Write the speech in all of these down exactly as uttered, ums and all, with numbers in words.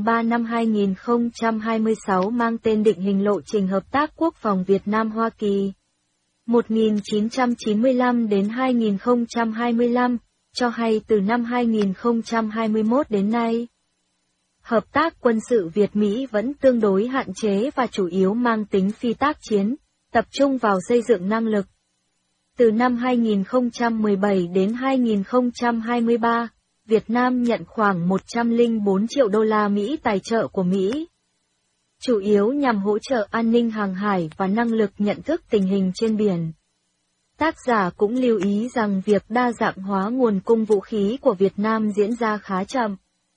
ba năm hai nghìn không trăm hai mươi sáu mang tên định hình lộ trình hợp tác quốc phòng Việt Nam-Hoa Kỳ một nghìn chín trăm chín mươi lăm đến hai nghìn không trăm hai mươi lăm, cho hay từ năm hai nghìn không trăm hai mươi mốt đến nay, hợp tác quân sự Việt-Mỹ vẫn tương đối hạn chế và chủ yếu mang tính phi tác chiến, tập trung vào xây dựng năng lực. Từ năm hai nghìn không trăm mười bảy đến hai nghìn không trăm hai mươi ba, Việt Nam nhận khoảng một trăm lẻ bốn triệu đô la Mỹ tài trợ của Mỹ, chủ yếu nhằm hỗ trợ an ninh hàng hải và năng lực nhận thức tình hình trên biển. Tác giả cũng lưu ý rằng việc đa dạng hóa nguồn cung vũ khí của Việt Nam diễn ra khá chậm.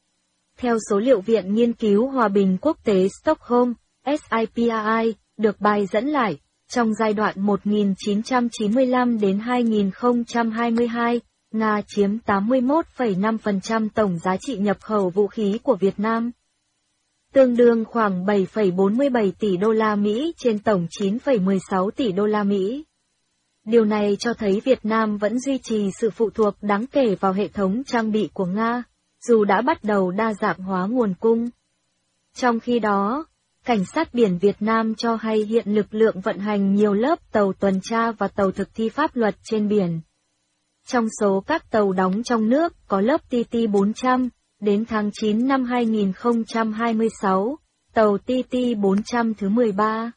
Theo số liệu Viện Nghiên cứu Hòa bình Quốc tế Stockholm, S I P R I, được bài dẫn lại, trong giai đoạn một nghìn chín trăm chín mươi lăm đến hai nghìn không trăm hai mươi hai, Nga chiếm tám mươi mốt phẩy năm phần trăm tổng giá trị nhập khẩu vũ khí của Việt Nam, tương đương khoảng bảy phẩy bốn mươi bảy tỷ đô la Mỹ trên tổng chín phẩy mười sáu tỷ đô la Mỹ. Điều này cho thấy Việt Nam vẫn duy trì sự phụ thuộc đáng kể vào hệ thống trang bị của Nga, dù đã bắt đầu đa dạng hóa nguồn cung. Trong khi đó, Cảnh sát biển Việt Nam cho hay hiện lực lượng vận hành nhiều lớp tàu tuần tra và tàu thực thi pháp luật trên biển. Trong số các tàu đóng trong nước có lớp T T bốn trăm, đến tháng chín năm hai nghìn không trăm hai mươi sáu, tàu T T bốn trăm thứ mười ba,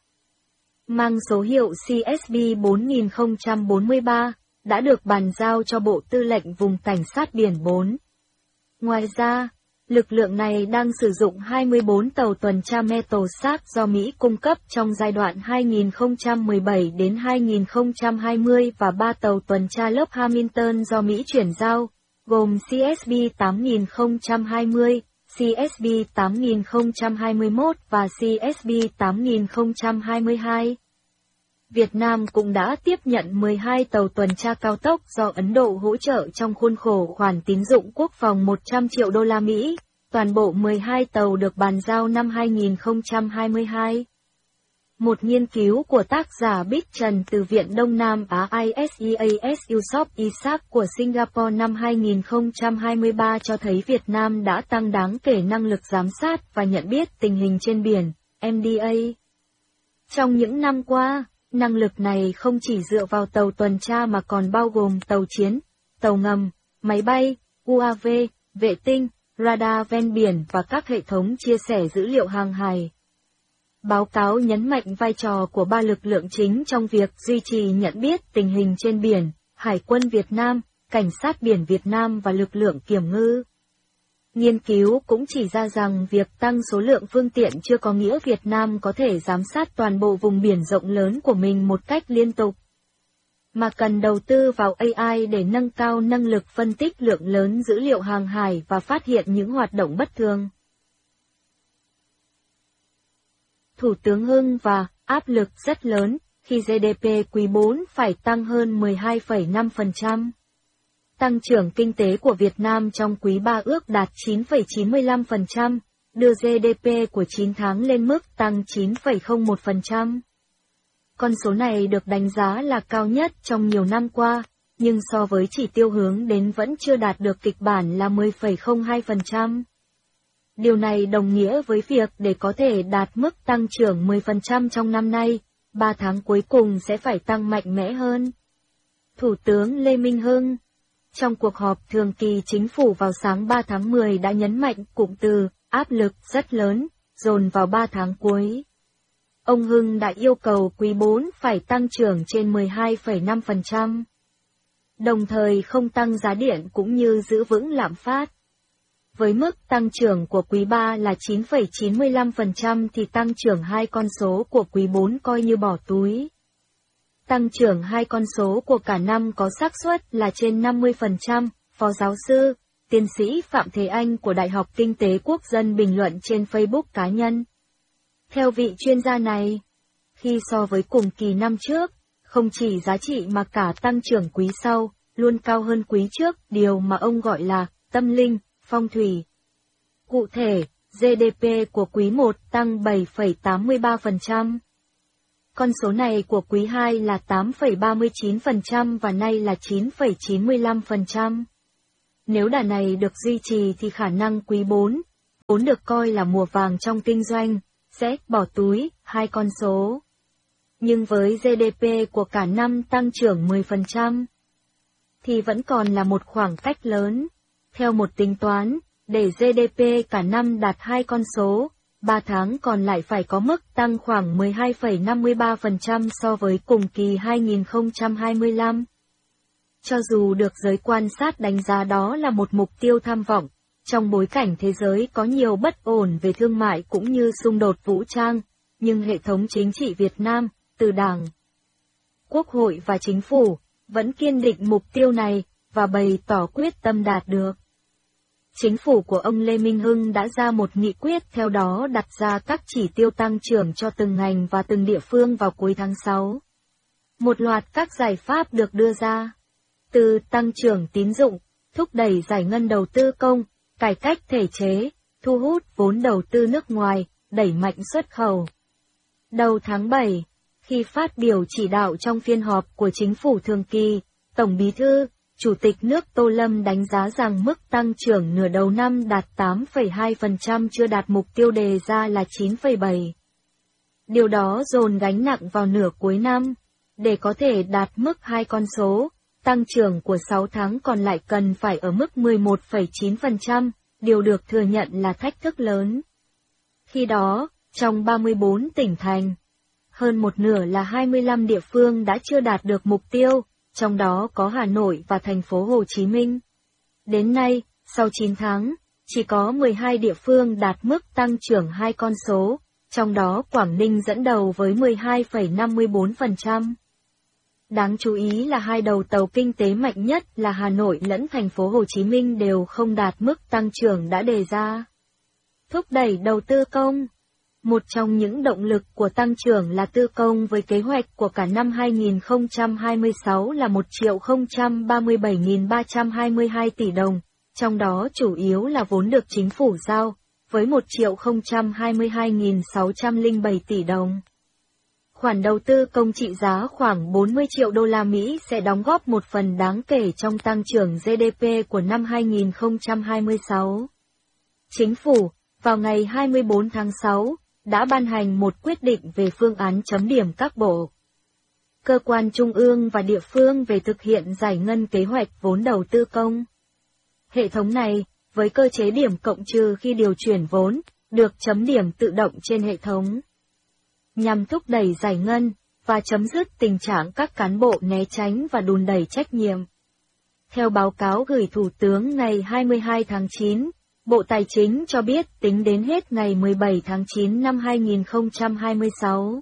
mang số hiệu C S B bốn nghìn không trăm bốn mươi ba, đã được bàn giao cho Bộ Tư lệnh Vùng Cảnh sát biển bốn. Ngoài ra, lực lượng này đang sử dụng hai mươi bốn tàu tuần tra Meteosat do Mỹ cung cấp trong giai đoạn hai nghìn không trăm mười bảy đến hai nghìn không trăm hai mươi và ba tàu tuần tra lớp Hamilton do Mỹ chuyển giao, gồm C S B tám nghìn không trăm hai mươi, C S B tám nghìn không trăm hai mươi mốt và C S B tám nghìn không trăm hai mươi hai. Việt Nam cũng đã tiếp nhận mười hai tàu tuần tra cao tốc do Ấn Độ hỗ trợ trong khuôn khổ khoản tín dụng quốc phòng một trăm triệu đô la Mỹ, toàn bộ mười hai tàu được bàn giao năm hai nghìn không trăm hai mươi hai. Một nghiên cứu của tác giả Bích Trần từ Viện Đông Nam Á I S E A S Yusof Isaac của Singapore năm hai nghìn không trăm hai mươi ba cho thấy Việt Nam đã tăng đáng kể năng lực giám sát và nhận biết tình hình trên biển, M D A. Trong những năm qua, năng lực này không chỉ dựa vào tàu tuần tra mà còn bao gồm tàu chiến, tàu ngầm, máy bay, U A V, vệ tinh, radar ven biển và các hệ thống chia sẻ dữ liệu hàng hải. Báo cáo nhấn mạnh vai trò của ba lực lượng chính trong việc duy trì nhận biết tình hình trên biển, Hải quân Việt Nam, Cảnh sát biển Việt Nam và lực lượng kiểm ngư. Nghiên cứu cũng chỉ ra rằng việc tăng số lượng phương tiện chưa có nghĩa Việt Nam có thể giám sát toàn bộ vùng biển rộng lớn của mình một cách liên tục, mà cần đầu tư vào A I để nâng cao năng lực phân tích lượng lớn dữ liệu hàng hải và phát hiện những hoạt động bất thường. Thủ tướng Hưng và áp lực rất lớn khi G D P quý bốn phải tăng hơn mười hai phẩy năm phần trăm. Tăng trưởng kinh tế của Việt Nam trong quý ba ước đạt chín phẩy chín mươi lăm phần trăm, đưa G D P của chín tháng lên mức tăng chín phẩy không một phần trăm. Con số này được đánh giá là cao nhất trong nhiều năm qua, nhưng so với chỉ tiêu hướng đến vẫn chưa đạt được kịch bản là mười phẩy không hai phần trăm. Điều này đồng nghĩa với việc để có thể đạt mức tăng trưởng mười phần trăm trong năm nay, ba tháng cuối cùng sẽ phải tăng mạnh mẽ hơn. Thủ tướng Lê Minh Hưng, trong cuộc họp thường kỳ chính phủ vào sáng ba tháng mười đã nhấn mạnh cụm từ áp lực rất lớn, dồn vào ba tháng cuối. Ông Hưng đã yêu cầu quý bốn phải tăng trưởng trên mười hai phẩy năm phần trăm, đồng thời không tăng giá điện cũng như giữ vững lạm phát. Với mức tăng trưởng của quý ba là chín phẩy chín mươi lăm phần trăm thì tăng trưởng hai con số của quý bốn coi như bỏ túi. Tăng trưởng hai con số của cả năm có xác suất là trên năm mươi phần trăm, Phó giáo sư, tiến sĩ Phạm Thế Anh của Đại học Kinh tế Quốc dân bình luận trên Facebook cá nhân. Theo vị chuyên gia này, khi so với cùng kỳ năm trước, không chỉ giá trị mà cả tăng trưởng quý sau, luôn cao hơn quý trước, điều mà ông gọi là tâm linh, phong thủy. Cụ thể, G D P của quý một tăng bảy phẩy tám mươi ba phần trăm. Con số này của quý hai là tám phẩy ba mươi chín phần trăm và nay là chín phẩy chín mươi lăm phần trăm. Nếu đà này được duy trì thì khả năng quý bốn vốn được coi là mùa vàng trong kinh doanh, sẽ bỏ túi hai con số. Nhưng với giê đê pê của cả năm tăng trưởng mười phần trăm, thì vẫn còn là một khoảng cách lớn. Theo một tính toán, để giê đê pê cả năm đạt hai con số, ba tháng còn lại phải có mức tăng khoảng mười hai phẩy năm mươi ba phần trăm so với cùng kỳ hai nghìn không trăm hai mươi lăm. Cho dù được giới quan sát đánh giá đó là một mục tiêu tham vọng, trong bối cảnh thế giới có nhiều bất ổn về thương mại cũng như xung đột vũ trang, nhưng hệ thống chính trị Việt Nam, từ Đảng, Quốc hội và Chính phủ, vẫn kiên định mục tiêu này, và bày tỏ quyết tâm đạt được. Chính phủ của ông Lê Minh Hưng đã ra một nghị quyết theo đó đặt ra các chỉ tiêu tăng trưởng cho từng ngành và từng địa phương vào cuối tháng sáu. Một loạt các giải pháp được đưa ra, từ tăng trưởng tín dụng, thúc đẩy giải ngân đầu tư công, cải cách thể chế, thu hút vốn đầu tư nước ngoài, đẩy mạnh xuất khẩu. Đầu tháng bảy, khi phát biểu chỉ đạo trong phiên họp của Chính phủ thường kỳ, Tổng Bí thư, Chủ tịch nước Tô Lâm đánh giá rằng mức tăng trưởng nửa đầu năm đạt tám phẩy hai phần trăm chưa đạt mục tiêu đề ra là chín phẩy bảy. Điều đó dồn gánh nặng vào nửa cuối năm. Để có thể đạt mức hai con số, tăng trưởng của sáu tháng còn lại cần phải ở mức mười một phẩy chín phần trăm, điều được thừa nhận là thách thức lớn. Khi đó, trong ba mươi bốn tỉnh thành, hơn một nửa là hai mươi lăm địa phương đã chưa đạt được mục tiêu, trong đó có Hà Nội và thành phố Hồ Chí Minh. Đến nay, sau chín tháng, chỉ có mười hai địa phương đạt mức tăng trưởng hai con số, trong đó Quảng Ninh dẫn đầu với mười hai phẩy năm mươi bốn phần trăm. Đáng chú ý là hai đầu tàu kinh tế mạnh nhất là Hà Nội lẫn thành phố Hồ Chí Minh đều không đạt mức tăng trưởng đã đề ra. Thúc đẩy đầu tư công. Một trong những động lực của tăng trưởng là tư công với kế hoạch của cả năm hai nghìn không trăm hai mươi sáu là một triệu không trăm ba mươi bảy nghìn ba trăm hai mươi hai tỷ đồng, trong đó chủ yếu là vốn được chính phủ giao, với một triệu không trăm hai mươi hai nghìn sáu trăm lẻ bảy tỷ đồng. Khoản đầu tư công trị giá khoảng bốn mươi triệu đô la Mỹ sẽ đóng góp một phần đáng kể trong tăng trưởng giê đê pê của năm hai nghìn không trăm hai mươi sáu. Chính phủ, vào ngày hai mươi bốn tháng sáu, đã ban hành một quyết định về phương án chấm điểm các bộ, cơ quan trung ương và địa phương về thực hiện giải ngân kế hoạch vốn đầu tư công. Hệ thống này, với cơ chế điểm cộng trừ khi điều chuyển vốn, được chấm điểm tự động trên hệ thống, nhằm thúc đẩy giải ngân, và chấm dứt tình trạng các cán bộ né tránh và đùn đẩy trách nhiệm. Theo báo cáo gửi Thủ tướng ngày hai mươi hai tháng chín, Bộ Tài chính cho biết tính đến hết ngày mười bảy tháng chín năm hai nghìn không trăm hai mươi sáu,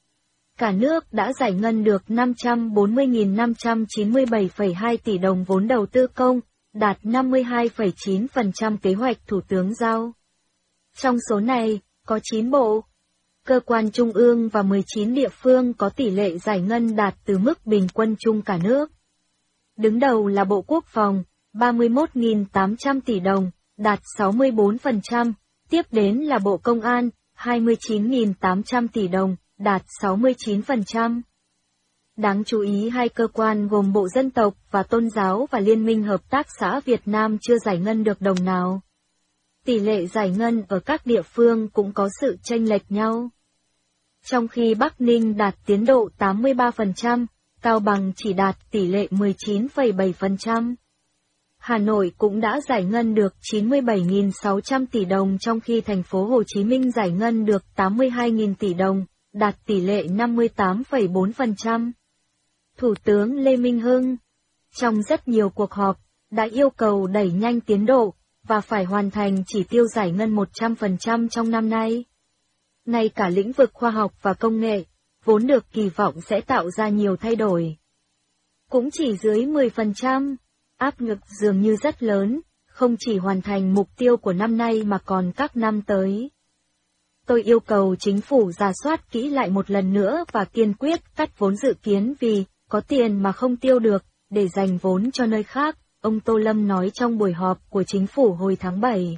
cả nước đã giải ngân được năm trăm bốn mươi nghìn năm trăm chín mươi bảy phẩy hai tỷ đồng vốn đầu tư công, đạt năm mươi hai phẩy chín phần trăm kế hoạch Thủ tướng giao. Trong số này, có chín bộ, cơ quan trung ương và mười chín địa phương có tỷ lệ giải ngân đạt từ mức bình quân chung cả nước. Đứng đầu là Bộ Quốc phòng, ba mươi mốt nghìn tám trăm tỷ đồng, đạt sáu mươi tư phần trăm, tiếp đến là Bộ Công an, hai mươi chín nghìn tám trăm tỷ đồng, đạt sáu mươi chín phần trăm. Đáng chú ý hai cơ quan gồm Bộ Dân tộc và Tôn giáo và Liên minh Hợp tác xã Việt Nam chưa giải ngân được đồng nào. Tỷ lệ giải ngân ở các địa phương cũng có sự chênh lệch nhau. Trong khi Bắc Ninh đạt tiến độ tám mươi ba phần trăm, Cao Bằng chỉ đạt tỷ lệ mười chín phẩy bảy phần trăm. Hà Nội cũng đã giải ngân được chín mươi bảy nghìn sáu trăm tỷ đồng trong khi thành phố Hồ Chí Minh giải ngân được tám mươi hai nghìn tỷ đồng, đạt tỷ lệ năm mươi tám phẩy bốn phần trăm. Thủ tướng Lê Minh Hưng, trong rất nhiều cuộc họp, đã yêu cầu đẩy nhanh tiến độ, và phải hoàn thành chỉ tiêu giải ngân một trăm phần trăm trong năm nay. Ngay cả lĩnh vực khoa học và công nghệ, vốn được kỳ vọng sẽ tạo ra nhiều thay đổi, cũng chỉ dưới mười phần trăm. Áp lực dường như rất lớn, không chỉ hoàn thành mục tiêu của năm nay mà còn các năm tới. Tôi yêu cầu chính phủ rà soát kỹ lại một lần nữa và kiên quyết cắt vốn dự kiến vì có tiền mà không tiêu được, để dành vốn cho nơi khác, ông Tô Lâm nói trong buổi họp của chính phủ hồi tháng bảy.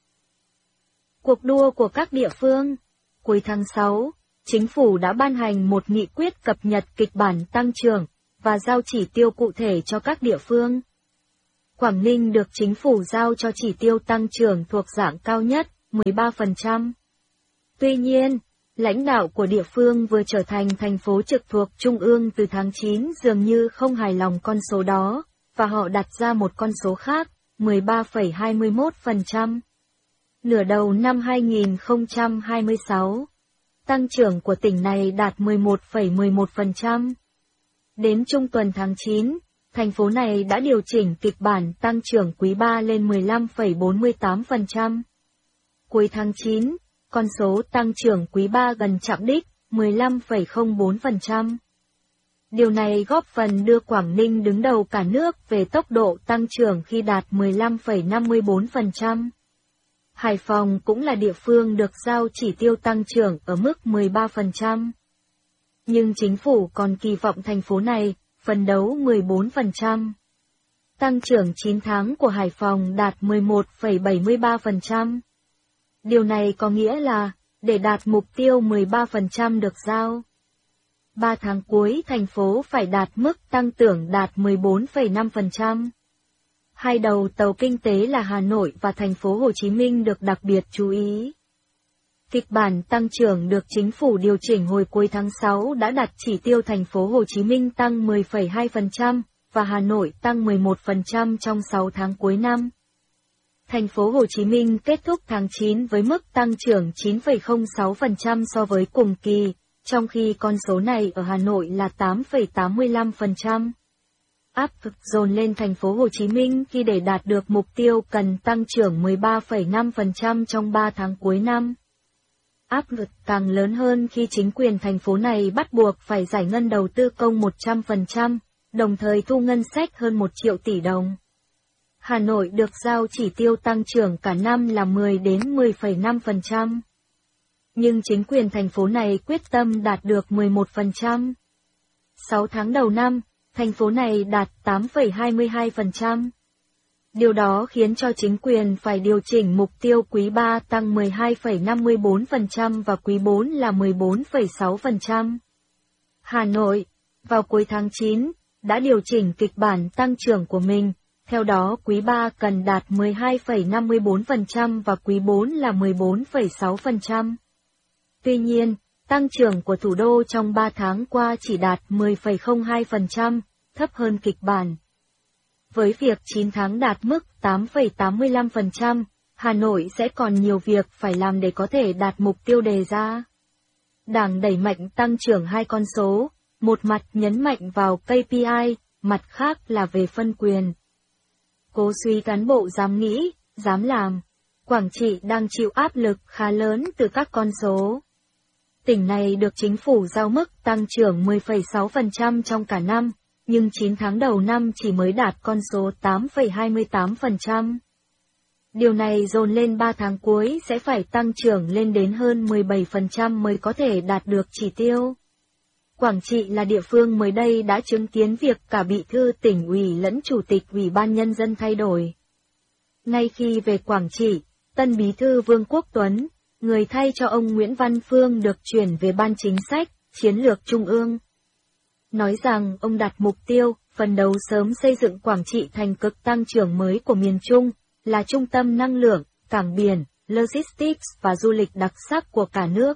Cuộc đua của các địa phương. Cuối tháng sáu, chính phủ đã ban hành một nghị quyết cập nhật kịch bản tăng trưởng và giao chỉ tiêu cụ thể cho các địa phương. Quảng Ninh được chính phủ giao cho chỉ tiêu tăng trưởng thuộc dạng cao nhất mười ba phần trăm. Tuy nhiên, lãnh đạo của địa phương vừa trở thành thành phố trực thuộc Trung ương từ tháng chín dường như không hài lòng con số đó, và họ đặt ra một con số khác, mười ba phẩy hai mươi mốt phần trăm. Nửa đầu năm hai nghìn không trăm hai mươi sáu, tăng trưởng của tỉnh này đạt mười một phẩy mười một phần trăm. Đến trung tuần tháng chín, thành phố này đã điều chỉnh kịch bản tăng trưởng quý ba lên mười lăm phẩy bốn mươi tám phần trăm. Cuối tháng chín, con số tăng trưởng quý ba gần chạm đích, mười lăm phẩy không bốn phần trăm. Điều này góp phần đưa Quảng Ninh đứng đầu cả nước về tốc độ tăng trưởng khi đạt mười lăm phẩy năm mươi bốn phần trăm. Hải Phòng cũng là địa phương được giao chỉ tiêu tăng trưởng ở mức mười ba phần trăm. Nhưng chính phủ còn kỳ vọng thành phố này phấn đấu mười bốn phần trăm. Tăng trưởng chín tháng của Hải Phòng đạt mười một phẩy bảy mươi ba phần trăm. Điều này có nghĩa là, để đạt mục tiêu mười ba phần trăm được giao, ba tháng cuối thành phố phải đạt mức tăng trưởng đạt mười bốn phẩy năm phần trăm. Hai đầu tàu kinh tế là Hà Nội và thành phố Hồ Chí Minh được đặc biệt chú ý. Kịch bản tăng trưởng được chính phủ điều chỉnh hồi cuối tháng sáu đã đặt chỉ tiêu thành phố Hồ Chí Minh tăng mười phẩy hai phần trăm và Hà Nội tăng mười một phần trăm trong sáu tháng cuối năm. Thành phố Hồ Chí Minh kết thúc tháng chín với mức tăng trưởng chín phẩy không sáu phần trăm so với cùng kỳ, trong khi con số này ở Hà Nội là tám phẩy tám mươi lăm phần trăm. Áp lực dồn lên thành phố Hồ Chí Minh khi để đạt được mục tiêu cần tăng trưởng mười ba phẩy năm phần trăm trong ba tháng cuối năm. Áp lực càng lớn hơn khi chính quyền thành phố này bắt buộc phải giải ngân đầu tư công một trăm phần trăm, đồng thời thu ngân sách hơn một triệu tỷ đồng. Hà Nội được giao chỉ tiêu tăng trưởng cả năm là mười đến mười phẩy năm phần trăm. Nhưng chính quyền thành phố này quyết tâm đạt được mười một phần trăm. sáu tháng đầu năm, thành phố này đạt tám phẩy hai mươi hai phần trăm. Điều đó khiến cho chính quyền phải điều chỉnh mục tiêu quý ba tăng mười hai phẩy năm mươi bốn phần trăm và quý bốn là mười bốn phẩy sáu phần trăm. Hà Nội, vào cuối tháng chín, đã điều chỉnh kịch bản tăng trưởng của mình, theo đó quý ba cần đạt mười hai phẩy năm mươi bốn phần trăm và quý bốn là mười bốn phẩy sáu phần trăm. Tuy nhiên, tăng trưởng của thủ đô trong ba tháng qua chỉ đạt mười phẩy không hai phần trăm, thấp hơn kịch bản. Với việc chín tháng đạt mức tám phẩy tám mươi lăm phần trăm, Hà Nội sẽ còn nhiều việc phải làm để có thể đạt mục tiêu đề ra. Đảng đẩy mạnh tăng trưởng hai con số, một mặt nhấn mạnh vào ca pê i, mặt khác là về phân quyền. Cố suy cán bộ dám nghĩ, dám làm. Quảng Trị đang chịu áp lực khá lớn từ các con số. Tỉnh này được chính phủ giao mức tăng trưởng mười phẩy sáu phần trăm trong cả năm, nhưng chín tháng đầu năm chỉ mới đạt con số tám phẩy hai mươi tám phần trăm. Điều này dồn lên ba tháng cuối sẽ phải tăng trưởng lên đến hơn mười bảy phần trăm mới có thể đạt được chỉ tiêu. Quảng Trị là địa phương mới đây đã chứng kiến việc cả bí thư tỉnh ủy lẫn chủ tịch ủy ban nhân dân thay đổi. Ngay khi về Quảng Trị, tân bí thư Vương Quốc Tuấn, người thay cho ông Nguyễn Văn Phương được chuyển về Ban Chính sách, Chiến lược Trung ương. Nói rằng ông đặt mục tiêu, phấn đấu sớm xây dựng Quảng Trị thành cực tăng trưởng mới của miền Trung, là trung tâm năng lượng, cảng biển, logistics và du lịch đặc sắc của cả nước.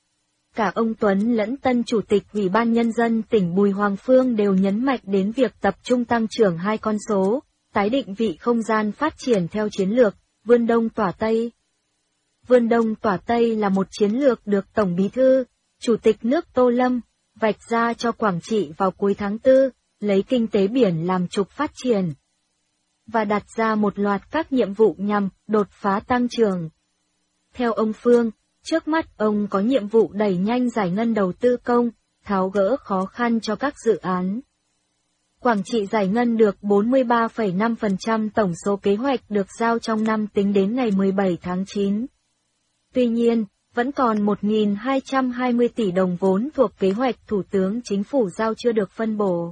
Cả ông Tuấn lẫn tân chủ tịch Ủy ban Nhân dân tỉnh Bùi Hoàng Phương đều nhấn mạnh đến việc tập trung tăng trưởng hai con số, tái định vị không gian phát triển theo chiến lược, vươn Đông tỏa Tây. Vươn Đông tỏa Tây là một chiến lược được Tổng Bí thư, Chủ tịch nước Tô Lâm, vạch ra cho Quảng Trị vào cuối tháng tư, lấy kinh tế biển làm trục phát triển. Và đặt ra một loạt các nhiệm vụ nhằm đột phá tăng trưởng. Theo ông Phương, trước mắt ông có nhiệm vụ đẩy nhanh giải ngân đầu tư công, tháo gỡ khó khăn cho các dự án. Quảng Trị giải ngân được bốn mươi ba phẩy năm phần trăm tổng số kế hoạch được giao trong năm tính đến ngày mười bảy tháng chín. Tuy nhiên, vẫn còn một nghìn hai trăm hai mươi tỷ đồng vốn thuộc kế hoạch Thủ tướng Chính phủ giao chưa được phân bổ.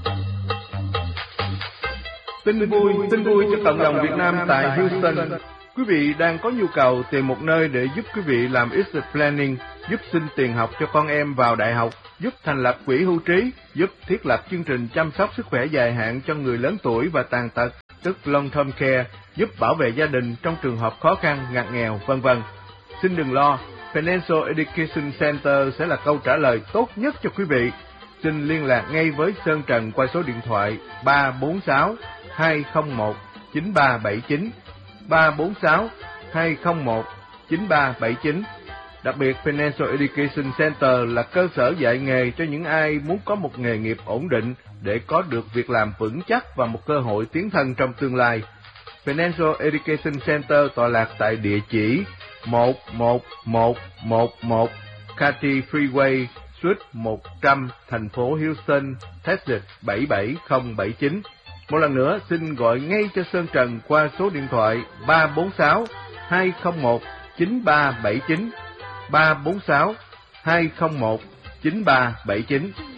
Tin vui, tin vui cho cộng đồng Việt Nam tại Houston. Quý vị đang có nhu cầu tìm một nơi để giúp quý vị làm estate planning, giúp xin tiền học cho con em vào đại học, giúp thành lập quỹ hưu trí, giúp thiết lập chương trình chăm sóc sức khỏe dài hạn cho người lớn tuổi và tàn tật, tức long term care, giúp bảo vệ gia đình trong trường hợp khó khăn, ngặt nghèo, vân vân. Xin đừng lo, Financial Education Center sẽ là câu trả lời tốt nhất cho quý vị. Xin liên lạc ngay với Sơn Trần qua số điện thoại ba bốn sáu hai không một chín ba bảy chín, ba bốn sáu hai không một chín ba bảy chín. Đặc biệt, Financial Education Center là cơ sở dạy nghề cho những ai muốn có một nghề nghiệp ổn định để có được việc làm vững chắc và một cơ hội tiến thân trong tương lai. Financial Education Center tọa lạc tại địa chỉ một một một một một Cathy Freeway, Suite một trăm, thành phố Houston, Texas bảy bảy không bảy chín. Một lần nữa, xin gọi ngay cho Sơn Trần qua số điện thoại ba bốn sáu hai không một chín ba bảy chín, ba bốn sáu hai không một chín ba bảy chín.